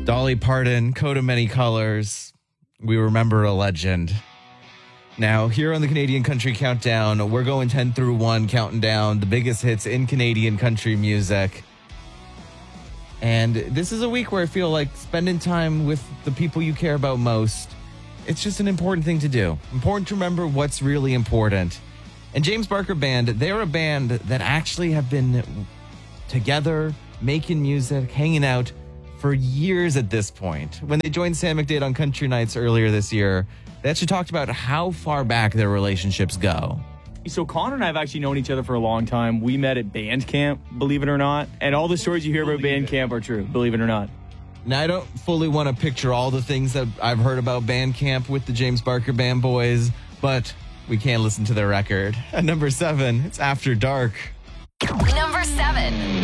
Dolly Parton, Coat of Many Colors. We remember a legend. Now, here on the Canadian Country Countdown, we're going 10 through 1, counting down the biggest hits in Canadian country music. And this is a week where I feel like spending time with the people you care about most, it's just an important thing to do. Important to remember what's really important. And James Barker Band, they're a band that actually have been together, making music, hanging out for years at this point. When they joined Sam McDade on Country Nights earlier this year, they actually talked about how far back their relationships go. So Connor and I have actually known each other for a long time. We met at band camp, believe it or not. And all the stories you hear about band camp are true, believe it or not. Now, I don't fully want to picture all the things that I've heard about band camp with the James Barker Band boys, but we can listen to their record. At number 7, it's After Dark. Number 7.